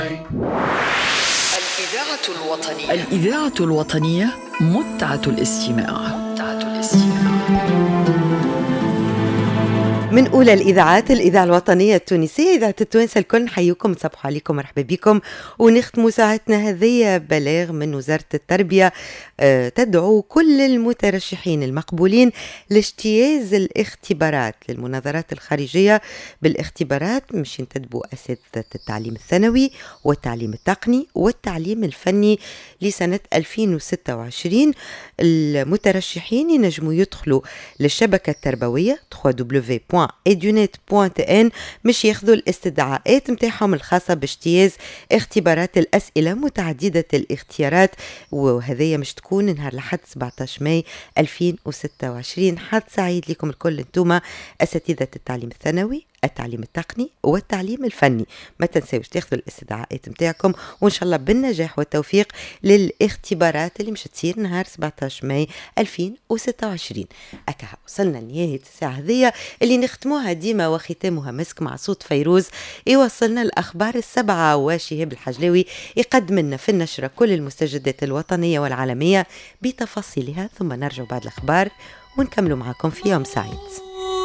الإذاعة الوطنية متعة الاستماع. من أولى الإذاعة الوطنية التونسية، إذاعة التوانسة الكل، نحييكم، نصبحوا عليكم، مرحبا بكم. ونختموا ساعتنا هذه بلاغ من وزارة التربية تدعو كل المترشحين المقبولين لاجتياز الاختبارات للمناظرات الخارجية بالاختبارات مش ينتدبوا أساتذة التعليم الثانوي والتعليم التقني والتعليم الفني لسنة 2026. المترشحين ينجموا يدخلوا للشبكة التربوية www.edunet.tn مش ياخذوا الاستدعاءات متاعهم الخاصة باجتياز اختبارات الأسئلة متعددة الاختيارات، وهذه مش تكون نهار لحد 17 ماي 2026. حظ سعيد لكم الكل انتوما أساتذة التعليم الثانوي، التعليم التقني والتعليم الفني. ما تنسوش تاخذوا الاستدعاءات متاعكم، وإن شاء الله بالنجاح والتوفيق للاختبارات اللي مش تصير نهار 17 ماي 2026. أكا وصلنا لنهاية الساعة هذه اللي نختموها ديما وختامها مسك مع صوت فيروز يوصلنا الأخبار السبعة، وشهاب الحجلاوي يقدم لنا في النشرة كل المستجدات الوطنية والعالمية بتفاصيلها، ثم نرجع بعد الأخبار ونكملوا معكم في يوم سعيد.